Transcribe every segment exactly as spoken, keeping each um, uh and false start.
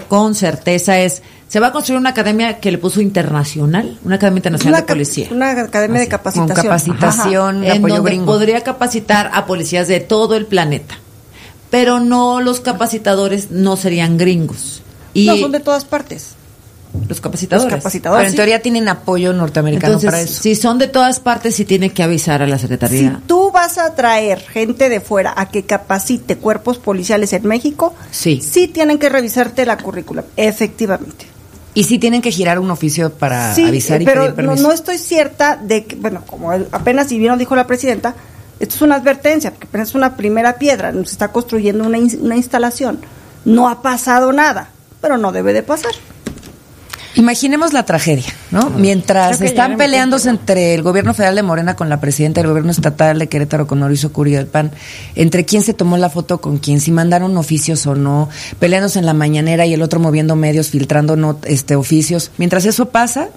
con certeza es, se va a construir una academia que le puso internacional, una academia internacional una, de policía. Una academia Así, de capacitación. Con capacitación, Ajá, apoyo en donde gringo. podría capacitar a policías de todo el planeta. Pero no, los capacitadores no serían gringos. Y no, son de todas partes. Los capacitadores. Los capacitadores. Pero en teoría tienen apoyo norteamericano. Entonces, para eso. si son de todas partes, sí tiene que avisar a la Secretaría. Si tú vas a traer gente de fuera a que capacite cuerpos policiales en México, sí, sí tienen que revisarte la currícula, efectivamente. Y sí tienen que girar un oficio para sí, avisar y pero pedir permiso. No, no estoy cierta de que, bueno, como apenas si bien lo dijo la presidenta, esto es una advertencia, porque apenas es una primera piedra, se está construyendo una, una instalación. No ha pasado nada, pero no debe de pasar. Imaginemos la tragedia, ¿no? Mientras están peleándose entre el gobierno federal de Morena con la presidenta y el gobierno estatal de Querétaro con Mauricio Curi del P A N, entre quién se tomó la foto con quién, si mandaron oficios o no, peleándose en la mañanera y el otro moviendo medios, filtrando no, este oficios. Mientras eso pasa,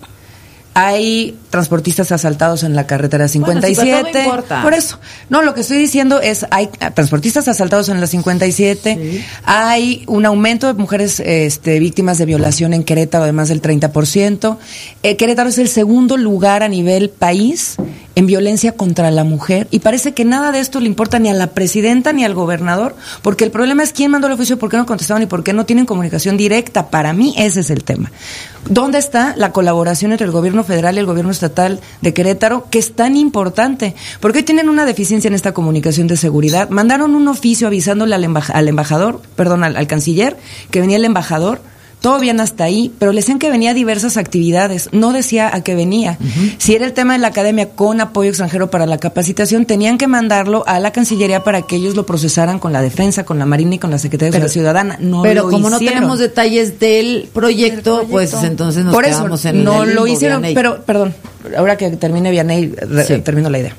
hay transportistas asaltados en la carretera cincuenta y siete. Bueno, sí, no importa. Por eso. No, lo que estoy diciendo es, hay transportistas asaltados en la cincuenta y siete, sí. Hay un aumento de mujeres este, víctimas de violación en Querétaro de más del treinta por ciento. Eh, Querétaro es el segundo lugar a nivel país en violencia contra la mujer, y parece que nada de esto le importa ni a la presidenta ni al gobernador, porque el problema es quién mandó el oficio, por qué no contestaban y por qué no tienen comunicación directa. Para mí ese es el tema. ¿Dónde está la colaboración entre el gobierno federal y el gobierno estatal de Querétaro, que es tan importante? Porque hoy tienen una deficiencia en esta comunicación de seguridad. Mandaron un oficio avisándole al, embaja, al embajador, perdón, al, al canciller, que venía el embajador. Todo bien hasta ahí, pero le decían que venía a diversas actividades, no decía a qué venía. Uh-huh. Si era el tema de la academia con apoyo extranjero para la capacitación, tenían que mandarlo a la Cancillería para que ellos lo procesaran con la Defensa, con la Marina y con la Secretaría de Seguridad Ciudadana. No pero lo como hicieron. No tenemos detalles del proyecto, proyecto. pues entonces nos Por quedamos eso, en no el lo limbo, hicieron, Vianey. Pero, perdón, ahora que termine Vianey, sí. termino la idea.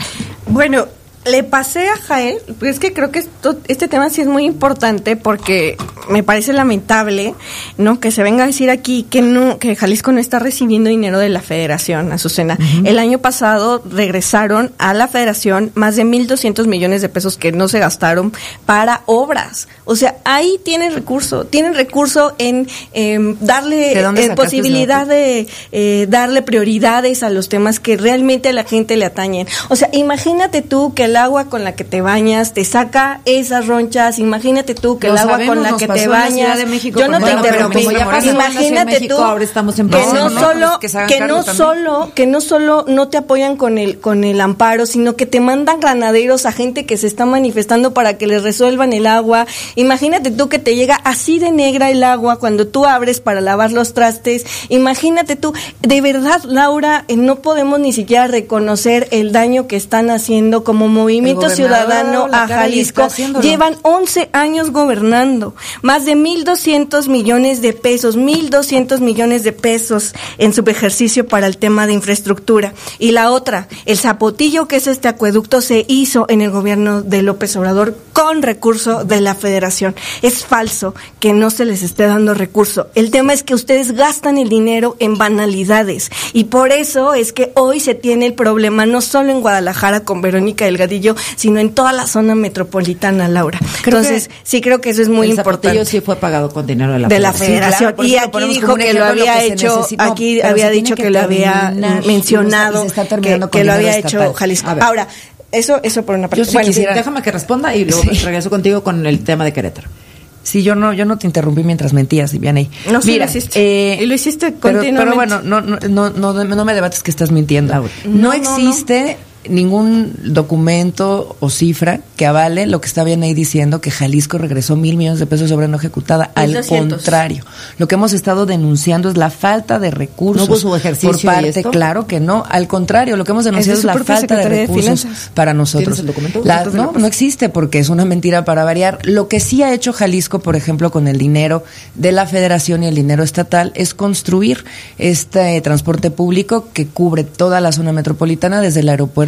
Bueno, le pasé a Jael, pues es que creo que esto, este tema sí es muy importante porque me parece lamentable, ¿no?, que se venga a decir aquí que no, que Jalisco no está recibiendo dinero de la Federación, Azucena. Uh-huh. El año pasado regresaron a la Federación más de mil doscientos millones de pesos que no se gastaron para obras. O sea, ahí tienen recurso, tienen recurso en eh, darle eh, posibilidad de eh, darle prioridades a los temas que realmente a la gente le atañen. O sea, imagínate tú que el agua con la que te bañas te saca esas ronchas, imagínate tú que Lo el agua sabemos, con la que te bañas, de México, yo no te bueno, interrumpí, como ya pasó imagínate México, tú ahora estamos en que no, no solo que, que no también. solo que no solo no te apoyan con el con el amparo, sino que te mandan granaderos a gente que se está manifestando para que les resuelvan el agua. Imagínate tú que te llega así de negra el agua cuando tú abres para lavar los trastes. Imagínate tú, de verdad, Laura, eh, no podemos ni siquiera reconocer el daño que están haciendo como Movimiento Ciudadano a Jalisco. Llevan once años gobernando, más de mil doscientos millones de pesos, mil doscientos millones de pesos en su ejercicio para el tema de infraestructura. Y la otra, el zapotillo que es este acueducto se hizo en el gobierno de López Obrador con recurso de la Federación. Es falso que no se les esté dando recurso. El tema es que ustedes gastan el dinero en banalidades y por eso es que hoy se tiene el problema no solo en Guadalajara con Verónica Delgadillo, sino en toda la zona metropolitana, Laura. Creo Entonces, que sí creo que eso es muy el importante. El zapatillo sí fue pagado con dinero de la de Federación. La federación. Sí, claro, y aquí dijo que lo había que hecho, necesita, aquí había dicho que, que lo había mencionado, que, que lo había estatal. hecho Jalisco. Ahora, eso eso por una parte. Yo sí bueno, quisiera... déjame que responda y luego sí. regreso contigo con el tema de Querétaro. Sí, yo no, yo no te interrumpí mientras mentías, Vianey. No, sí Mira, lo hiciste. Eh, y lo hiciste continuamente. Pero, pero bueno, no, no, no, no, no me debates que estás mintiendo. No, no existe no. ningún documento o cifra que avale lo que está Vianey diciendo, que Jalisco regresó mil millones de pesos sobre no ejecutada. Al contrario, lo que hemos estado denunciando es la falta de recursos. ¿No hubo su ejercicio por parte, claro que no. Al contrario, lo que hemos denunciado es, es la falta de recursos de para nosotros. ¿Tienes el documento? La, no, no existe porque es una mentira para variar. Lo que sí ha hecho Jalisco, por ejemplo, con el dinero de la Federación y el dinero estatal, es construir este eh, transporte público que cubre toda la zona metropolitana desde el aeropuerto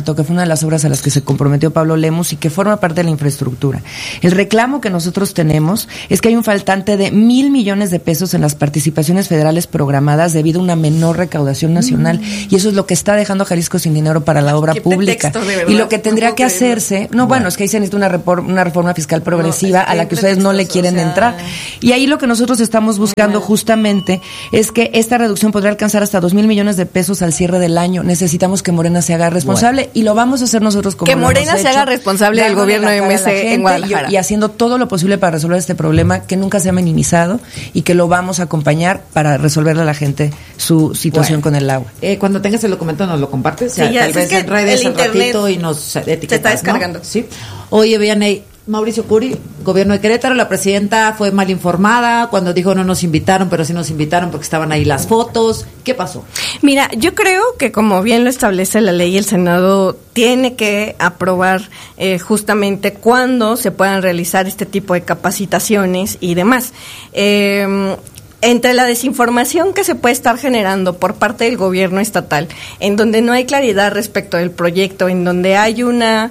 Alto, que fue una de las obras a las que se comprometió Pablo Lemus y que forma parte de la infraestructura. El reclamo que nosotros tenemos es que hay un faltante de mil millones de pesos en las participaciones federales programadas debido a una menor recaudación nacional, mm. y eso es lo que está dejando a Jalisco sin dinero para la obra pública. Y lo que tendría no que hacerse, no, bueno, bueno, es que ahí se necesita una, repor, una reforma fiscal progresiva no, a la que ustedes no le quieren o sea... entrar. Y ahí lo que nosotros estamos buscando justamente es que esta reducción podría alcanzar hasta dos mil millones de pesos al cierre del año. Necesitamos que Morena se haga responsable, bueno. y lo vamos a hacer nosotros como que Morena se hecho, haga responsable del gobierno de M C en Guadalajara. Y, y haciendo todo lo posible para resolver este problema que nunca se ha minimizado y que lo vamos a acompañar para resolverle a la la su situación bueno, con el agua. Eh, cuando tengas el documento nos lo compartes, sí, ya, tal vez en redes al ratito y nos etiquetas, se está descargando. ¿No? Sí. Oye, Vianey, Mauricio Curi, gobierno de Querétaro, la presidenta fue mal informada cuando dijo no nos invitaron, pero sí nos invitaron porque estaban ahí las fotos. ¿Qué pasó? Mira, yo creo que como bien lo establece la ley, el Senado tiene que aprobar eh, justamente cuándo se puedan realizar este tipo de capacitaciones y demás. Eh, Entre la desinformación que se puede estar generando por parte del gobierno estatal, en donde no hay claridad respecto del proyecto, en donde hay una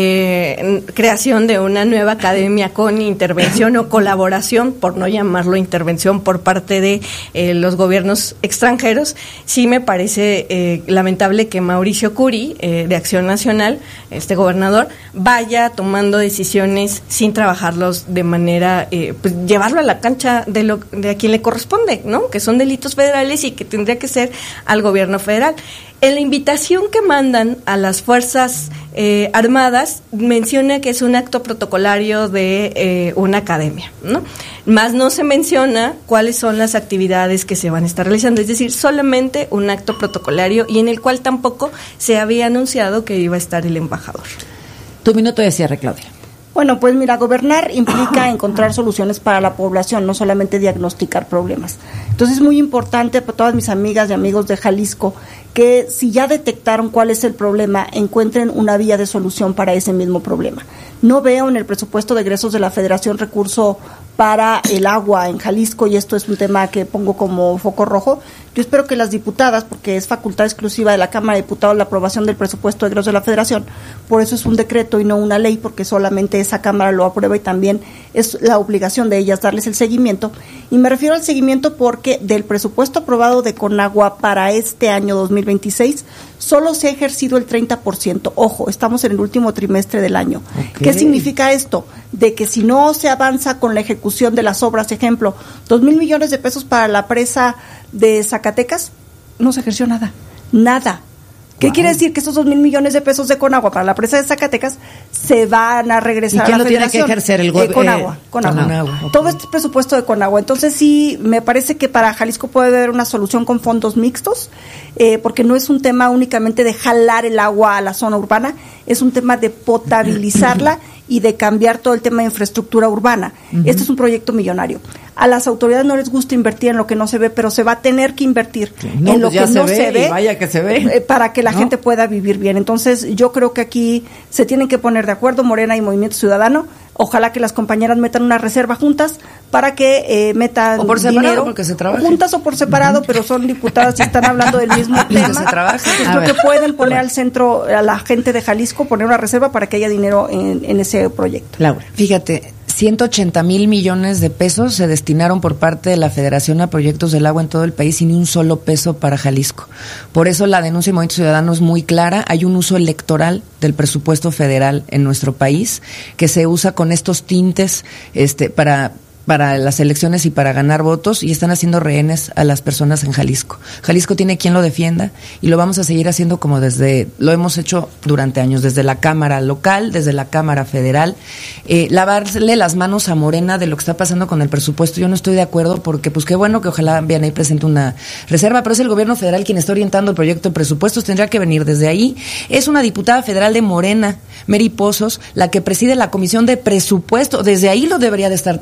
eh, creación de una nueva academia con intervención o colaboración, por no llamarlo intervención, por parte de eh, los gobiernos extranjeros, sí me parece eh, lamentable que Mauricio Curi, eh, de Acción Nacional, este gobernador, vaya tomando decisiones sin trabajarlos de manera, eh, pues llevarlo a la cancha de, lo, de a quien le corresponde. corresponde, ¿no? Que son delitos federales y que tendría que ser al gobierno federal. En la invitación que mandan a las Fuerzas eh, Armadas menciona que es un acto protocolario de eh, una academia, ¿no? Más no se menciona cuáles son las actividades que se van a estar realizando, es decir, solamente un acto protocolario y en el cual tampoco se había anunciado que iba a estar el embajador. Tu minuto de cierre, Claudia. Bueno, pues mira, gobernar implica encontrar soluciones para la población, no solamente diagnosticar problemas. Entonces es muy importante para todas mis amigas y amigos de Jalisco que si ya detectaron cuál es el problema, encuentren una vía de solución para ese mismo problema. No veo en el presupuesto de egresos de la Federación recurso para el agua en Jalisco, y esto es un tema que pongo como foco rojo. Yo espero que las diputadas, porque es facultad exclusiva de la Cámara de Diputados la aprobación del presupuesto de egresos de la Federación, por eso es un decreto y no una ley, porque solamente esa Cámara lo aprueba y también es la obligación de ellas darles el seguimiento. Y me refiero al seguimiento porque del presupuesto aprobado de Conagua para este año dos mil veintiséis, solo se ha ejercido el treinta por ciento. Ojo, estamos en el último trimestre del año. Okay. ¿Qué significa esto? De que si no se avanza con la ejecución de las obras, ejemplo, dos mil millones de pesos para la presa de Zacatecas, no se ejerció nada, nada. ¿Qué wow. quiere decir? Que esos dos mil millones de pesos de Conagua para la presa de Zacatecas se van a regresar a la Federación. ¿Y quién lo tiene que ejercer? El gobierno. Eh, Conagua, eh, Conagua. Conagua. Okay. Todo este presupuesto de Conagua. Entonces sí, me parece que para Jalisco puede haber una solución con fondos mixtos, eh, porque no es un tema únicamente de jalar el agua a la zona urbana, es un tema de potabilizarla y de cambiar todo el tema de infraestructura urbana. Uh-huh. Este es un proyecto millonario. A las autoridades no les gusta invertir en lo que no se ve, pero se va a tener que invertir no, en lo pues que se no ve, se ve, vaya que se ve, eh, para que la ¿no? gente pueda vivir bien. Entonces, yo creo que aquí se tienen que poner de acuerdo Morena y Movimiento Ciudadano. Ojalá que las compañeras metan una reserva juntas para que eh, metan o por separado, dinero, porque se trabaja. juntas o por separado, uh-huh. pero son diputadas y están hablando del mismo tema. Se trabaja. Entonces, creo que pueden poner al centro a la gente de Jalisco, poner una reserva para que haya dinero en, en ese proyecto. Laura, fíjate, ciento ochenta mil millones de pesos se destinaron por parte de la Federación a proyectos del agua en todo el país y ni un solo peso para Jalisco. Por eso la denuncia de Movimiento Ciudadano es muy clara. Hay un uso electoral del presupuesto federal en nuestro país que se usa con estos tintes este, para... para las elecciones y para ganar votos, y están haciendo rehenes a las personas en Jalisco. Jalisco tiene quien lo defienda y lo vamos a seguir haciendo como desde, lo hemos hecho durante años, desde la Cámara local, desde la Cámara federal. Eh, lavarle las manos a Morena de lo que está pasando con el presupuesto, yo no estoy de acuerdo porque pues qué bueno que ojalá Vianey presente una reserva, pero es el gobierno federal quien está orientando el proyecto de presupuestos, tendría que venir desde ahí. Es una diputada federal de Morena, Mary Pozos, la que preside la Comisión de Presupuesto, desde ahí lo debería de estar trabajando.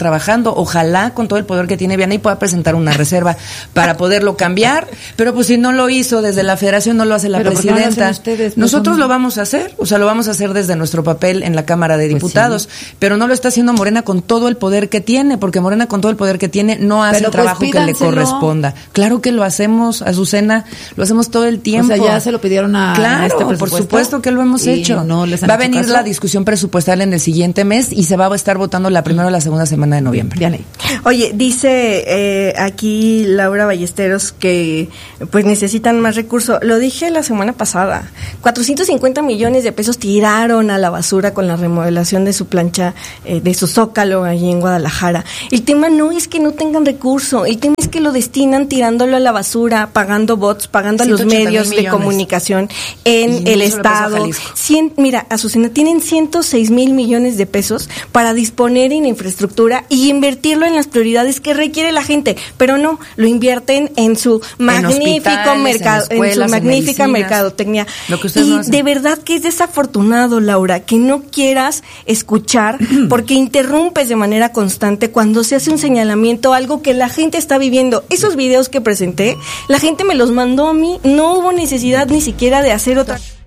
pronto, ojalá con todo el poder que tiene Vianey pueda presentar una reserva para poderlo cambiar, pero pues si no lo hizo desde la Federación, no lo hace la pero presidenta. ¿por qué no lo hacen ustedes? Nosotros Pues, lo vamos a hacer, o sea, lo vamos a hacer desde nuestro papel en la Cámara de Diputados, pues sí. pero no lo está haciendo Morena con todo el poder que tiene, porque Morena con todo el poder que tiene no hace Pero el pues trabajo que le pídanselo. corresponda. Claro que lo hacemos, Azucena, lo hacemos todo el tiempo. O sea, ya se lo pidieron a Claro, este por presupuesto. supuesto que lo hemos Y hecho. no les han va a hecho venir caso. la discusión presupuestal en el siguiente mes y se va a estar votando la primera o la segunda semana de noviembre. Vianey. Oye, dice eh, aquí Laura Ballesteros que pues necesitan más recursos. Lo dije la semana pasada. cuatrocientos cincuenta millones de pesos tiraron a la basura con la remodelación de su plancha, eh, de su zócalo allí en Guadalajara. El tema no es que no tengan recurso, el tema es que lo destinan tirándolo a la basura, pagando bots, pagando a los ciento ochenta mil medios de millones. comunicación en Y el no se lo pasó a Estado. Jalisco. Cien, mira, Azucena, tienen ciento seis mil millones de pesos para disponer en infraestructura y invertirlo en las prioridades que requiere la gente, pero no, lo invierten en su magnífico hospitales, mercado, en en, escuelas, su en magnífica medicinas. mercadotecnia. Lo que ustedes Y no hacen. de verdad que es desafortunado, Laura, que no quieras escuchar porque interrumpes de manera constante cuando se hace un señalamiento, algo que la gente está viviendo. Esos videos que presenté, la gente me los mandó a mí, no hubo necesidad ni siquiera de hacer otra